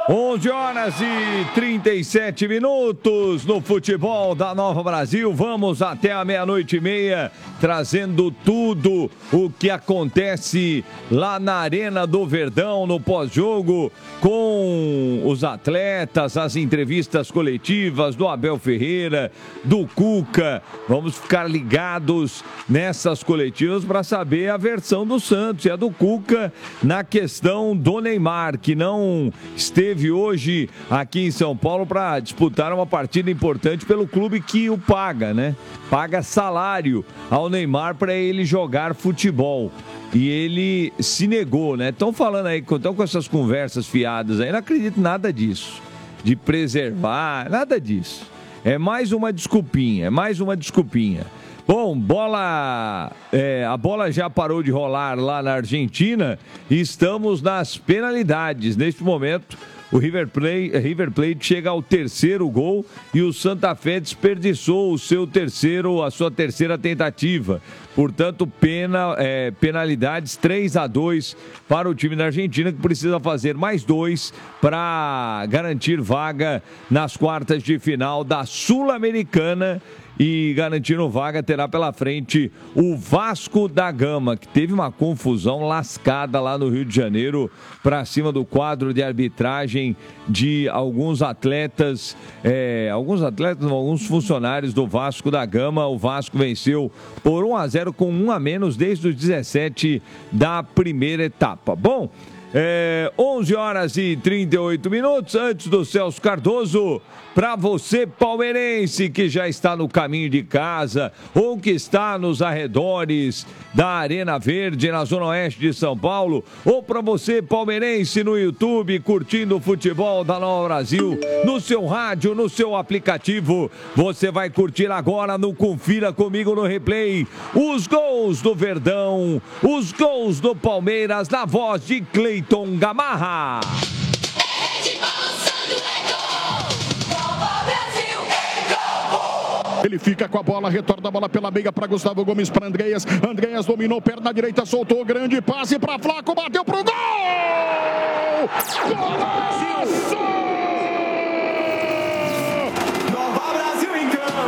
11 horas e 37 minutos no futebol da Nova Brasil. Vamos até a 00:30, trazendo tudo o que acontece lá na Arena do Verdão, no pós-jogo, com os atletas, as entrevistas coletivas do Abel Ferreira, do Cuca. Vamos ficar ligados nessas coletivas para saber a versão do Santos e a do Cuca na questão do Neymar, que não esteve hoje aqui em São Paulo para disputar uma partida importante pelo clube que o paga, né? Paga salário ao Neymar para ele jogar futebol. E ele se negou, né? Estão falando aí, estão com essas conversas fiadas aí, não acredito em nada disso. De preservar, nada disso. É mais uma desculpinha, Bom, a bola já parou de rolar lá na Argentina e estamos nas penalidades. Neste momento, o River Plate chega ao terceiro gol e o Santa Fé desperdiçou a sua terceira tentativa. Portanto, penalidades 3-2 para o time da Argentina, que precisa fazer mais 2 para garantir vaga nas quartas de final da Sul-Americana. E garantindo vaga, terá pela frente o Vasco da Gama, que teve uma confusão lascada lá no Rio de Janeiro, para cima do quadro de arbitragem de alguns atletas, alguns funcionários do Vasco da Gama. O Vasco venceu por 1-0 com 1 a menos desde os 17 da primeira etapa. Bom, 11 horas e 38 minutos antes do Celso Cardoso. Para você, palmeirense, que já está no caminho de casa ou que está nos arredores da Arena Verde, na Zona Oeste de São Paulo, ou para você, palmeirense, no YouTube, curtindo o futebol da Nova Brasil, no seu rádio, no seu aplicativo, você vai curtir agora no Confira Comigo no Replay os gols do Verdão, os gols do Palmeiras, na voz de Cleiton Gamarra. Ele fica com a bola, retorna a bola pela meia para Gustavo Gomes, para Andreas. Andreas dominou, perna direita, soltou, grande passe para Flaco, bateu pro gol! Golaço!